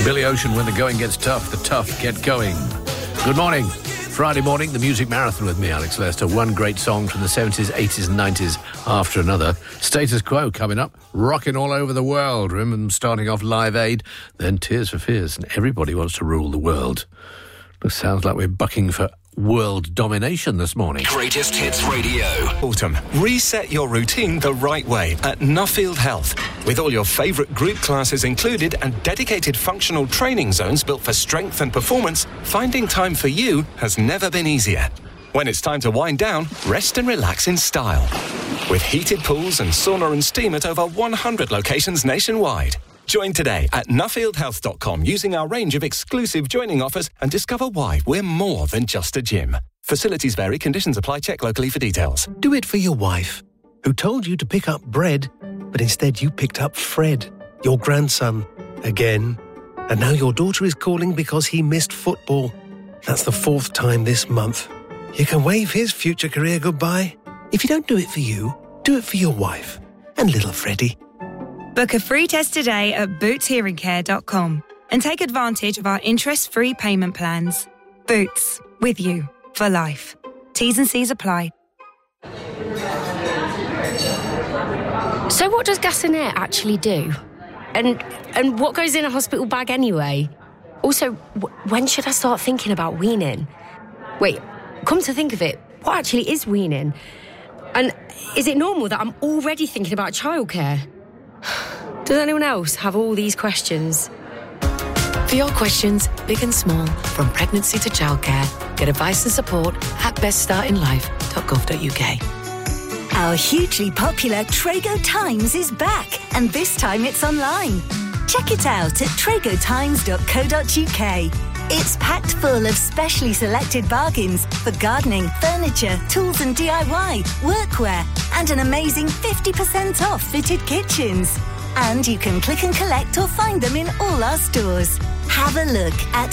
Billy Ocean, when the going gets tough, the tough get going. Good morning. Friday morning, the Music Marathon with me, Alex Lester. One great song from the 70s, 80s and 90s after another. Status Quo coming up, rocking all over the world. Remember them starting off Live Aid, then Tears for Fears, and everybody wants to rule the world. It sounds like we're bucking for world domination this morning. Greatest Hits Radio. Autumn. Reset your routine the right way at Nuffield Health. With all your favourite group classes included and dedicated functional training zones built for strength and performance, finding time for you has never been easier. When it's time to wind down, rest and relax in style. With heated pools and sauna and steam at over 100 locations nationwide. Join today at nuffieldhealth.com using our range of exclusive joining offers and discover why we're more than just a gym. Facilities vary, conditions apply, check locally for details. Do it for your wife, who told you to pick up bread, but instead you picked up Fred, your grandson, again. And now your daughter is calling because he missed football. That's the 4th time this month. You can wave his future career goodbye. If you don't do it for you, do it for your wife and little Freddie. Book a free test today at bootshearingcare.com and take advantage of our interest-free payment plans. Boots, with you for life. T's and C's apply. So what does gas and air actually do? And what goes in a hospital bag anyway? Also, when should I start thinking about weaning? Wait, come to think of it, what actually is weaning? And is it normal that I'm already thinking about childcare? Does anyone else have all these questions? For your questions, big and small, from pregnancy to childcare, get advice and support at beststartinlife.gov.uk. Our hugely popular Trago Times is back, and this time it's online. Check it out at tragotimes.co.uk. It's packed full of specially selected bargains for gardening, furniture, tools and DIY, workwear, and an amazing 50% off fitted kitchens. And you can click and collect or find them in all our stores. Have a look at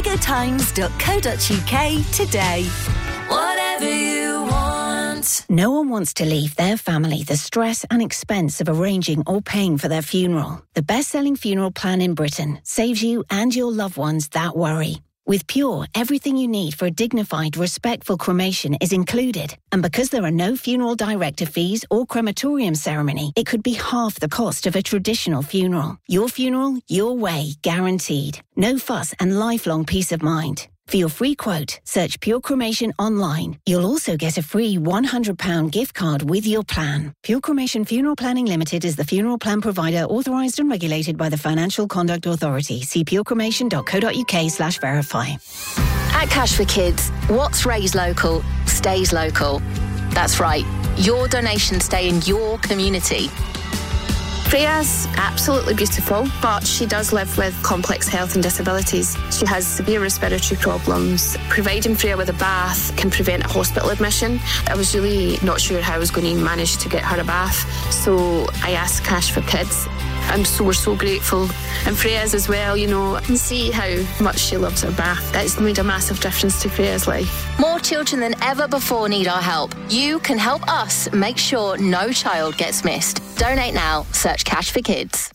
tragotimes.co.uk today. Whatever you want. No one wants to leave their family the stress and expense of arranging or paying for their funeral. The best-selling funeral plan in Britain saves you and your loved ones that worry. With Pure, everything you need for a dignified, respectful cremation is included. And because there are no funeral director fees or crematorium ceremony, it could be half the cost of a traditional funeral. Your funeral, your way, guaranteed. No fuss and lifelong peace of mind. For your free quote, search Pure Cremation online. You'll also get a free £100 gift card with your plan. Pure Cremation Funeral Planning Limited is the funeral plan provider authorised and regulated by the Financial Conduct Authority. See purecremation.co.uk/verify. At Cash for Kids, what's raised local stays local. That's right, your donations stay in your community. Freya's absolutely beautiful, but she does live with complex health and disabilities. She has severe respiratory problems. Providing Freya with a bath can prevent a hospital admission. I was really not sure how I was going to manage to get her a bath, so I asked Cash for Kids. We're so grateful. And Freya's as well, you know, I can see how much she loves her bath. That's made a massive difference to Freya's life. More children than ever before need our help. You can help us make sure no child gets missed. Donate now. Search Cash for Kids.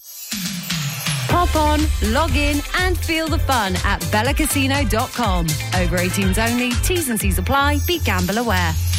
Pop on, log in and feel the fun at bellacasino.com. Over 18s only, T's and C's apply, be gamble aware.